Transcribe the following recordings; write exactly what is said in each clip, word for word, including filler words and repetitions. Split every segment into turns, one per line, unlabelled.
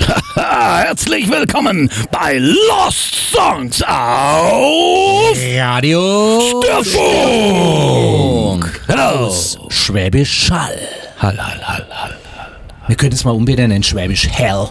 Herzlich willkommen bei Lost Songs auf
Radio
Störfunk. Hallo.
Schwäbisch Hall.
Hall, Hall, Hall, Hall.
Wir können es mal umbenennen in Schwäbisch Hell.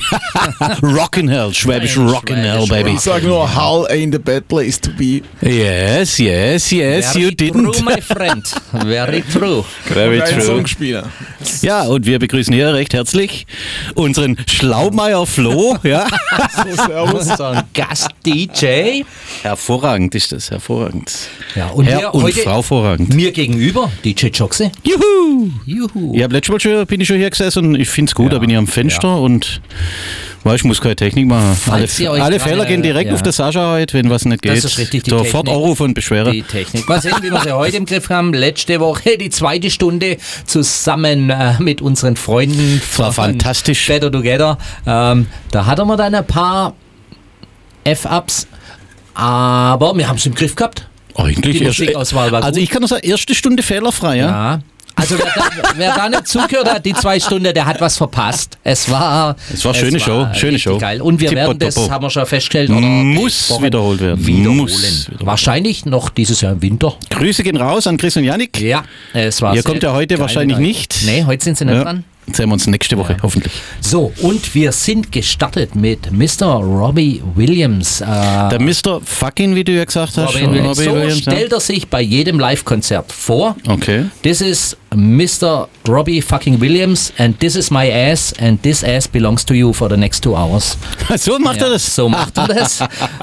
Rockin' Schwäbisch Rockin' Baby.
Ich sage nur, Hall ain't a bad place to be.
Yes, yes, yes,
Very
you didn't.
true, my friend. Very true.
Very
Ein
true.
Songspieler.
Ja, und wir begrüßen hier recht herzlich unseren Schlaumeier Flo. Ja.
So, servus.
Unser Gast-D J.
Hervorragend ist das, hervorragend.
Ja, und
Herr
wir
und
heute
Frau vorragend.
mir gegenüber, D J Joxe.
Juhu!
Juhu.
Ich hab letztes Mal schon, bin ich schon hier gesessen und ich find's gut,
Ja,
da bin ich am Fenster
ja.
und weißt, ich muss keine Technik machen. Alle,
Falls ihr euch
alle
gerade-
Fehler gehen direkt
ja.
auf der Sascha heute, wenn was nicht geht.
Das ist richtig, die
Sofort
Technik.
anrufen und beschweren.
Die Technik. Mal sehen, wie wir sie heute im Griff haben. Letzte Woche die zweite Stunde zusammen äh, mit unseren Freunden.
War
von
fantastisch.
Better Together. Ähm, da hatten wir dann ein paar F-Ups, aber wir haben es im Griff gehabt.
Eigentlich
Die
erst-
Musikauswahl war
Also
gut.
ich kann nur sagen, erste Stunde fehlerfrei, ja?
Ja. Also wer da, wer da nicht zugehört hat, die zwei Stunden, der hat was verpasst. Es war,
Es war eine schöne Show, schöne
richtig
Show.
geil. Und wir
Tippo
werden das,
Toppo.
haben wir schon festgestellt, oder
Muss
besprochen,
wiederholt werden.
Wiederholen.
Muss wiederholen.
Wahrscheinlich noch dieses Jahr im Winter.
Grüße gehen raus an Chris und Yannick.
Ja, es war
Ihr
sehr
kommt ja heute
geil.
wahrscheinlich nicht.
Nee, heute sind sie nicht
Ja.
dran.
Jetzt sehen wir uns nächste Woche, hoffentlich.
So, und wir sind gestartet mit Mister Robbie Williams. Äh,
Der Mister Fucking, wie du ja gesagt hast.
Robin Williams.
Robbie
So
Williams, ja.
stellt er sich bei jedem Live-Konzert vor.
Okay.
This is Mister Robbie fucking Williams and this is my ass and this ass belongs to you for the next two hours.
So macht
Ja,
er das.
So macht er das.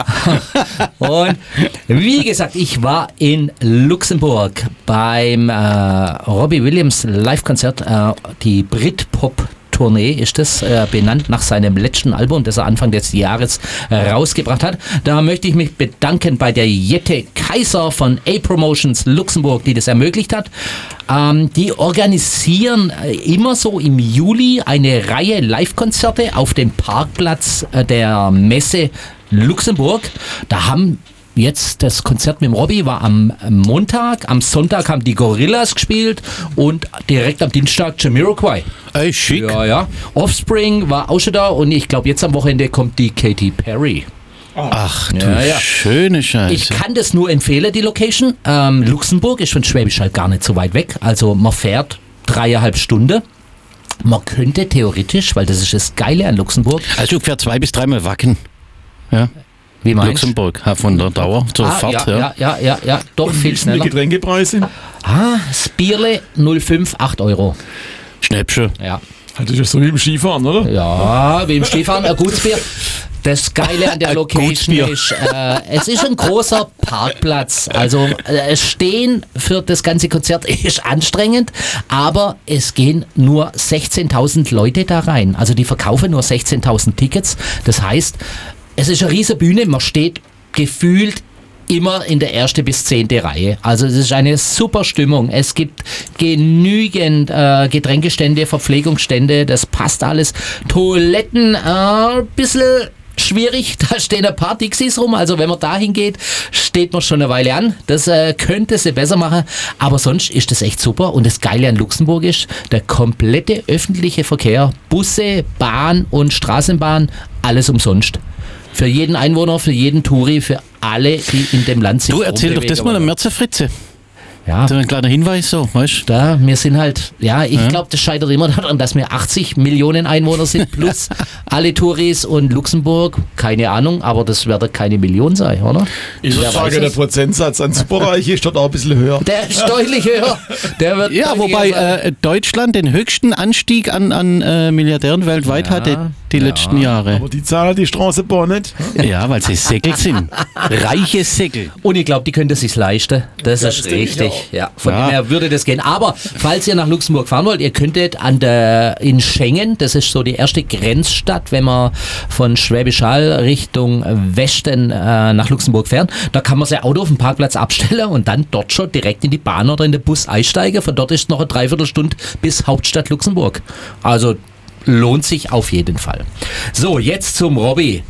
Und wie gesagt, ich war in Luxemburg beim äh, Robbie Williams Live-Konzert, äh, die Britpop-Tournee ist das, äh, benannt nach seinem letzten Album, das er Anfang des Jahres äh, rausgebracht hat. Da möchte ich mich bedanken bei der Jette Kaiser von A-Promotions Luxemburg, die das ermöglicht hat. Ähm, die organisieren äh, immer so im Juli eine Reihe Live-Konzerte auf dem Parkplatz äh, der Messe Luxemburg. Da haben jetzt das Konzert mit dem Robbie war am Montag, am Sonntag haben die Gorillas gespielt und direkt am Dienstag Jamiroquai.
Ey, schick.
Ja, ja. Offspring war auch schon da und ich glaube jetzt am Wochenende kommt die Katy Perry.
Ach du
Ja, ja.
schöne Scheiße.
Ich kann das nur empfehlen, die Location. Ähm, Luxemburg ist von Schwäbisch Hall gar nicht so weit weg. Also man fährt dreieinhalb Stunden. Man könnte theoretisch, weil das ist das Geile an Luxemburg.
Also ungefähr zwei bis dreimal Wacken. Ja.
Wie meinst du?
Luxemburg, ja, von der Dauer zur
Ah,
Fahrt.
ja,
Ja.
ja, ja, ja, ja, doch viel
Die
schneller.
Getränkepreise.
Ah, das Bierle null Komma fünf, acht Euro.
Schnäppchen.
Ja.
Also das ist so wie im Skifahren, oder?
Ja, wie im Skifahren, ein gutes Bier. Das Geile an der
Ein
Location
gutes Bier.
ist, äh, es ist ein großer Parkplatz. Also äh, es stehen für das ganze Konzert ist anstrengend, aber es gehen nur sechzehntausend Leute da rein. Also die verkaufen nur sechzehntausend Tickets. Das heißt, es ist eine riesige Bühne, man steht gefühlt immer in der ersten bis zehnte Reihe. Also es ist eine super Stimmung. Es gibt genügend äh, Getränkestände, Verpflegungsstände, das passt alles. Toiletten, ein äh, bisschen schwierig, da stehen ein paar Dixies rum, also wenn man da hingeht, steht man schon eine Weile an. Das äh, könnte sie besser machen, aber sonst ist das echt super und das Geile an Luxemburg ist, der komplette öffentliche Verkehr, Busse, Bahn und Straßenbahn, alles umsonst. Für jeden Einwohner, für jeden Touri, für alle, die in dem Land sind.
Du erzähl doch das mal am März Fritze.
Ja,
So ein kleiner Hinweis, so, weißt du?
da, wir sind halt, ja, ich glaube, das scheitert immer daran, dass wir achtzig Millionen Einwohner sind, plus alle Touris und Luxemburg, keine Ahnung, aber das wird keine Million sein, oder?
Ich
Wer
sage,
weiß
der
es?
Prozentsatz an Superreich ist dort auch ein bisschen höher.
Der ist deutlich höher. Der wird
Ja,
deutlich
wobei
höher sein.
äh, Deutschland den höchsten Anstieg an, an äh, Milliardären weltweit
Ja,
hatte die
ja.
letzten Jahre.
Aber die zahlen die Straßenbahn nicht.
Ja, weil sie Säckel sind. Reiche Säckel.
Und ich glaube, die können das sich leisten. Das
Ja,
ist
das denke ich
richtig.
auch.
Ja, von
Ja.
dem her würde das gehen. Aber falls ihr nach Luxemburg fahren wollt, ihr könntet an der, in Schengen, das ist so die erste Grenzstadt, wenn man von Schwäbisch Hall Richtung Westen äh, nach Luxemburg fährt, da kann man sein Auto auf dem Parkplatz abstellen und dann dort schon direkt in die Bahn oder in den Bus einsteigen. Von dort ist noch eine Dreiviertelstunde bis Hauptstadt Luxemburg. Also lohnt sich auf jeden Fall. So, jetzt zum Robbie.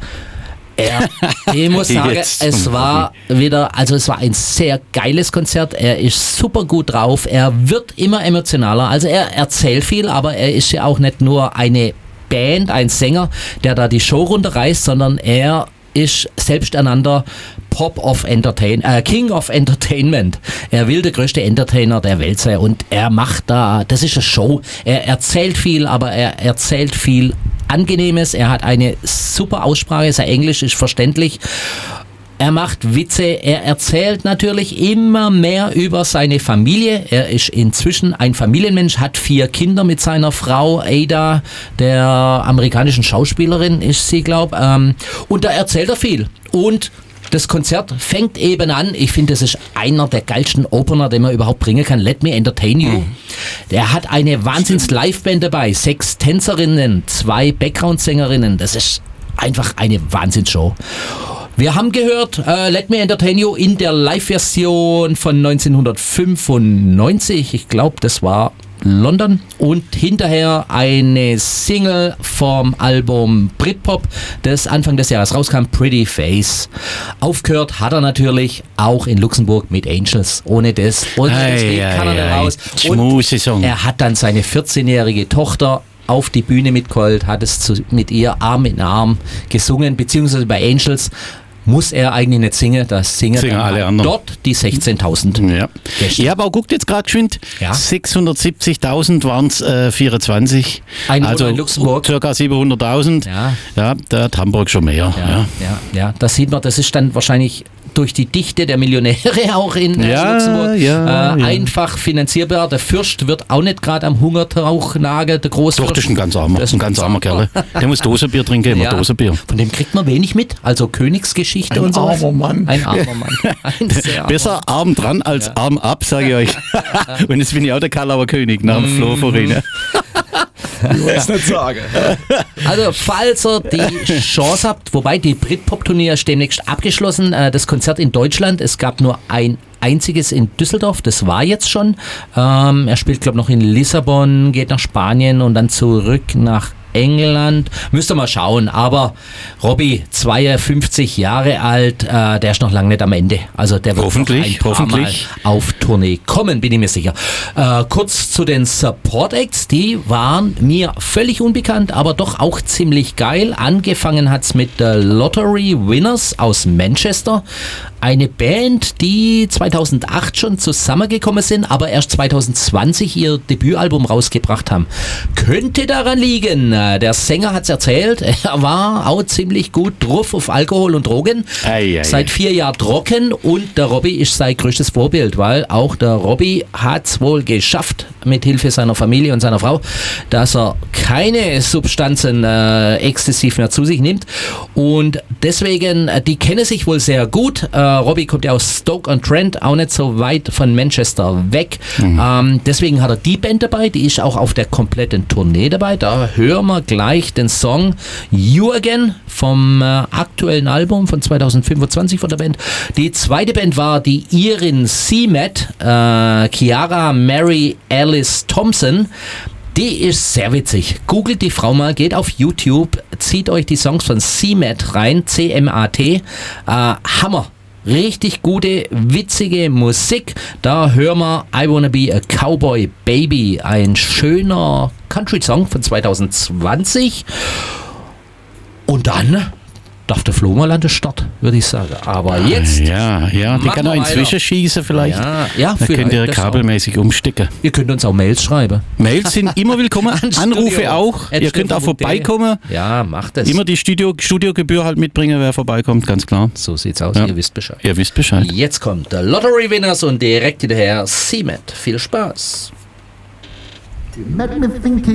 Er, ich muss sagen,
Jetzt
es
zum
war wieder, also es war ein sehr geiles Konzert. Er ist super gut drauf. Er wird immer emotionaler. Also er erzählt viel, aber er ist ja auch nicht nur eine Band, ein Sänger, der da die Show runterreißt, sondern er ist selbsternannter Pop of Entertain, äh, King of Entertainment. Er will der größte Entertainer der Welt sein und er macht da, das ist eine Show. Er erzählt viel, aber er erzählt viel Angenehmes. Er hat eine super Aussprache, sein Englisch ist verständlich. Er macht Witze, er erzählt natürlich immer mehr über seine Familie. Er ist inzwischen ein Familienmensch, hat vier Kinder mit seiner Frau Ada, der amerikanischen Schauspielerin ist sie, glaube ich. Ähm, und da erzählt er viel. Und das Konzert fängt eben an. Ich finde, das ist einer der geilsten Opener, den man überhaupt bringen kann. Let Me Entertain You. Mhm. Der hat eine Wahnsinns-Liveband dabei. Sechs Tänzerinnen, zwei Background-Sängerinnen. Das ist einfach eine Wahnsinnsshow. Wir haben gehört, uh, Let Me Entertain You in der Live-Version von neunzehnhundertfünfundneunzig. Ich glaube, das war London. Und hinterher eine Single vom Album Britpop, das Anfang des Jahres rauskam, Pretty Face. Aufgehört hat er natürlich auch in Luxemburg mit Angels. Ohne das, ohne das Lied kann er nicht raus. Und er hat dann seine vierzehnjährige Tochter auf die Bühne mitgeholt, hat es zu, mit ihr Arm in Arm gesungen, beziehungsweise bei Angels muss er eigentlich nicht singen, das singen,
singen alle anderen.
Dort die sechzehntausend.
Ja. Ich habe auch guckt jetzt gerade geschwind,
ja.
sechshundertsiebzigtausend waren es äh, vierundzwanzig.
Ein
also
in Luxemburg.
Circa siebenhunderttausend.
Ja.
Ja, da hat Hamburg schon mehr.
Ja,
ja.
ja, ja. Das sieht man, das ist dann wahrscheinlich durch die Dichte der Millionäre auch in äh,
ja,
Luxemburg
ja,
äh,
ja.
einfach finanzierbar. Der Fürst wird auch nicht gerade am Hungertauch nageln, der Großfürst.
Doch, das ist ein ganz armer,
das
ein ganz armer Kerl. Der muss Dosenbier trinken, immer
ja.
Dosenbier.
Von dem kriegt man wenig mit, also Königsgeschichte
Ein
und so.
armer Mann.
Ein armer Mann. Ein sehr
Besser
armer.
arm dran als
Ja.
arm ab, sage ich euch. Und jetzt bin ich auch der Kalauer König nach dem Flo vorhin.
Ich will es nicht sagen.
Also, falls ihr die Chance habt, wobei die Britpop-Turnier ist demnächst abgeschlossen, äh, das Konzert in Deutschland, es gab nur ein einziges in Düsseldorf, das war jetzt schon. Ähm, er spielt, glaube ich, noch in Lissabon, geht nach Spanien und dann zurück nach England. Müsst ihr mal schauen, aber Robbie, zweiundfünfzig Jahre alt, äh, der ist noch lange nicht am Ende. Also der wird
hoffentlich,
noch ein paar
hoffentlich.
Mal auf Tournee kommen, bin ich mir sicher. Äh, kurz zu den Support Acts, die waren mir völlig unbekannt, aber doch auch ziemlich geil. Angefangen hat's mit der Lottery Winners aus Manchester. Eine Band, die zweitausendacht schon zusammengekommen sind, aber erst zweitausendzwanzig ihr Debütalbum rausgebracht haben. Könnte daran liegen, der Sänger hat's erzählt, er war auch ziemlich gut drauf auf Alkohol und Drogen.
Ei, ei,
Seit vier Jahren trocken und der Robbie ist sein größtes Vorbild, weil auch der Robbie hat's wohl geschafft, mit Hilfe seiner Familie und seiner Frau, dass er keine Substanzen äh, exzessiv mehr zu sich nimmt und deswegen, die kennen sich wohl sehr gut. Äh, Robbie kommt ja aus Stoke-on-Trent, auch nicht so weit von Manchester weg. Mhm. Ähm, deswegen hat er die Band dabei, die ist auch auf der kompletten Tournee dabei. Da hören wir gleich den Song You Again vom äh, aktuellen Album von zweitausendfünfundzwanzig von der Band. Die zweite Band war die Irin Seamet, äh, Chiara Mary Alice Thompson. Die ist sehr witzig. Googelt die Frau mal, geht auf YouTube, zieht euch die Songs von Seamet rein, C M A T. Äh, Hammer. Richtig gute, witzige Musik. Da hören wir I Wanna Be a Cowboy Baby, ein schöner Country-Song von zweitausendzwanzig. Und dann darf der Flo mal an den Start, würde ich sagen. Aber jetzt.
Ja, ja, die kann er inzwischen schießen vielleicht.
Ja, ja,
da könnt ihr
das
kabelmäßig auch umstecken.
Ihr könnt uns auch Mails schreiben.
Mails sind immer willkommen,
An
Anrufe
Studio.
auch.
At
Ihr könnt auch
studio punkt de.
vorbeikommen.
Ja, macht es.
Immer die Studio, Studiogebühr halt mitbringen, wer vorbeikommt, ganz klar.
So sieht's aus,
Ja.
ihr wisst Bescheid.
Ihr wisst Bescheid.
Jetzt kommt der Lottery Winners und direkt hinterher Seamet. Viel Spaß.
Make me think